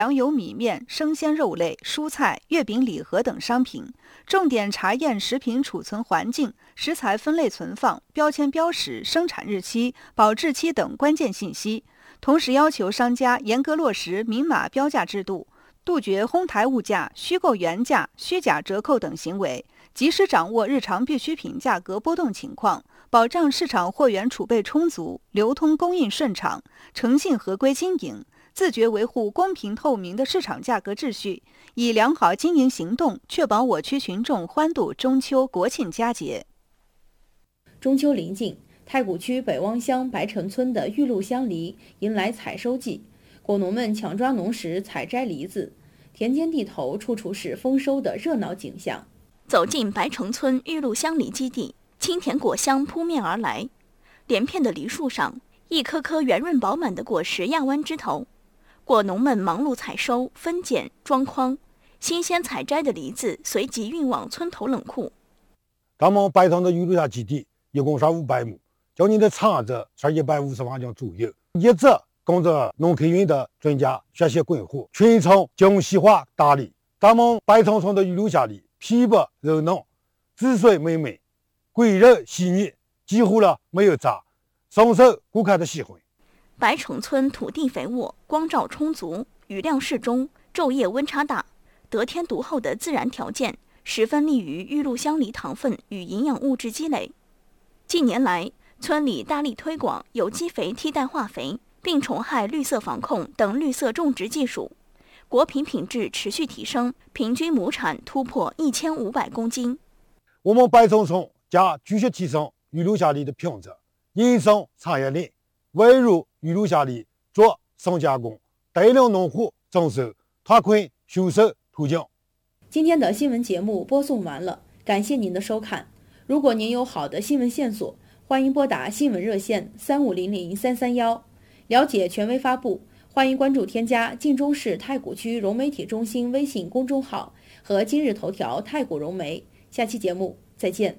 粮油米面、生鲜肉类、蔬菜、月饼礼盒等商品，重点查验食品储存环境、食材分类存放、标签标识、生产日期、保质期等关键信息。同时要求商家严格落实明码标价制度，杜绝哄抬物价、虚构原价、虚假折扣等行为，及时掌握日常必需品价格波动情况，保障市场货源储备充足、流通供应顺畅、诚信合规经营，自觉维护公平透明的市场价格秩序，以良好经营行动确保我区群众欢度中秋国庆佳节。 中秋临近，太谷区北汪乡白城村的玉露香梨迎来采收季，果农们抢抓农时采摘梨子，田间地头处处是丰收的热闹景象。 走进白城村玉露香梨基地，清甜果香扑面而来，连片的梨树上，一颗颗圆润饱满的果实压弯枝头。果农们忙碌采收、分拣、装筐，新鲜采摘的梨子随即运往村头冷库。 咱们白城的玉露香基地一共是500亩，今年的产值是150万斤左右，一直跟着农科院的专家学习规划，群众精细化打理。咱们白城村的玉露香梨皮薄肉嫩，汁水美美，果肉细腻，几乎没有渣，深受顾客的喜欢。 白城村土地肥沃，光照充足，雨量适中，昼夜温差大，得天独厚的自然条件十分利于玉露香梨糖分与营养物质积累。近年来，村里大力推广有机肥替代化肥、病虫害绿色防控等绿色种植技术，果品品质持续提升，平均亩产突破1500公斤。 我们白城村将继续提升玉露香梨的品质，延伸产业链，围绕玉露香梨做深加工，带领农户增收，拓宽销售途径。 今天的新闻节目播送完了，感谢您的收看。如果您有好的新闻线索，欢迎拨打新闻热线3500-331，了解权威发布。欢迎关注添加晋中市太谷区融媒体中心微信公众号和今日头条太谷融媒。下期节目再见。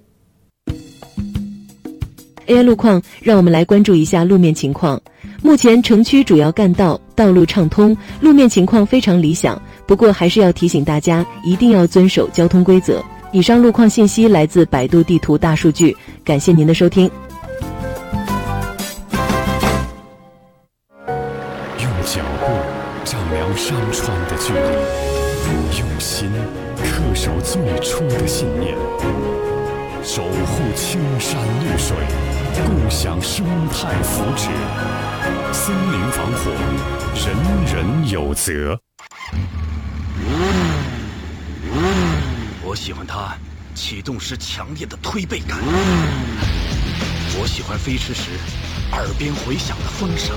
AI 路况，让我们来关注一下路面情况。目前城区主要干道道路畅通，路面情况非常理想，不过还是要提醒大家一定要遵守交通规则。以上路况信息来自百度地图大数据，感谢您的收听。 用脚步丈量山川的距离，用心恪守最初的信念，守护青山绿水，共享生态福祉。森林防火，人人有责。 我喜欢它启动时强烈的推背感，我喜欢飞驰时耳边回响的风声。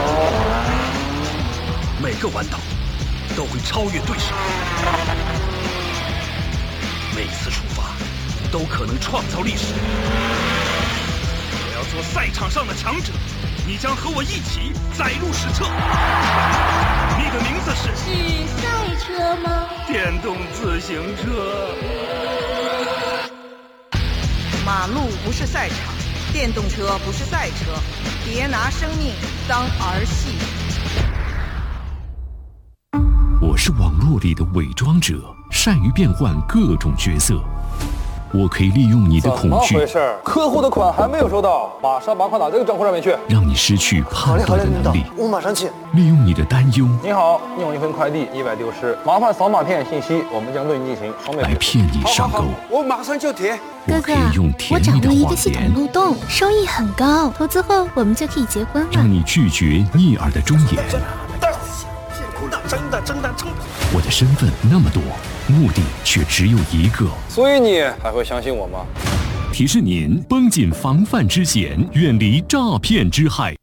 每个弯道都会超越对手，每次出发都可能创造历史。我要做赛场上的强者，你将和我一起载入史册。你的名字是赛车吗？ 电动自行车。 马路不是赛场，电动车不是赛车，别拿生命当儿戏。 我是网络里的伪装者，善于变换各种角色。我可以利用你的恐惧， 怎么回事？客户的款还没有收到，马上把款打这个账户上面去， 让你失去判断的能力。 我马上去。 利用你的担忧， 你好，你有一份快递意外丢失，麻烦扫码填信息，我们将对你进行双倍来骗你上钩。 我马上就填。 我可以用甜蜜的谎言， 漏洞，收益很高，投资后我们就可以结婚了。 让你拒绝逆耳的忠言。 真的。 我的身份那么多，目的却只有一个。 所以你还会相信我吗？ 提示您绷紧防范之险，远离诈骗之害。